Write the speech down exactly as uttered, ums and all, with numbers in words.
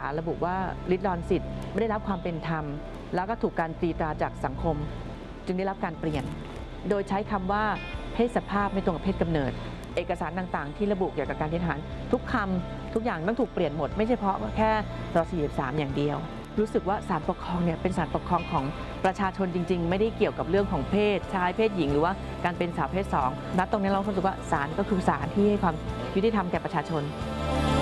ารระบุว่าริดรอนสิทธิ์ไม่ได้รับความเป็นธรรมแล้วก็ถูกการตีตราจากสังคมจึงได้รับการเปลี่ยนโดยใช้คำว่าเพศสภาพไม่ตรงกับเพศกำเนิดเอกสารต่างๆที่ระบุเกี่ยวกับการเกณฑ์ทหารทุกคำทุกอย่างต้องถูกเปลี่ยนหมดไม่ใช่เฉพาะแค่รอสี่สิบสามอย่างเดียวรู้สึกว่าศาลปกครองเนี่ยเป็นศาลปกครองของประชาชนจริงๆไม่ได้เกี่ยวกับเรื่องของเพศชายเพศหญิงหรือว่าการเป็นสาวเพศสองณตรงนี้เรารู้สึกว่าศาลก็คือศาลที่ให้ความยุติธรรมแก่ประชาชน